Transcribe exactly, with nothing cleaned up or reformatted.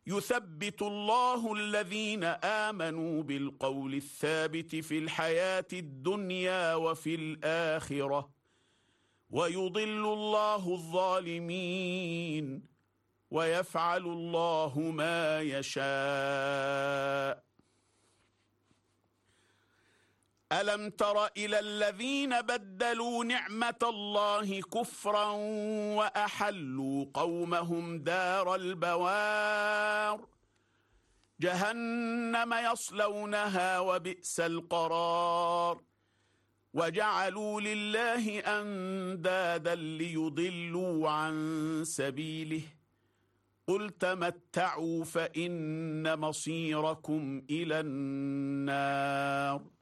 يثبت الله الذين آمنوا بالقول الثابت في الحياة الدنيا وفي الآخرة ويضل الله الظالمين ويفعل الله ما يشاء. ألم تر إلى الذين بدلوا نعمة الله كفرا وأحلوا قومهم دار البوار جهنم يصلونها وبئس القرار وجعلوا لله أندادا ليضلوا عن سبيله قل تمتعوا فإن مصيركم إلى النار.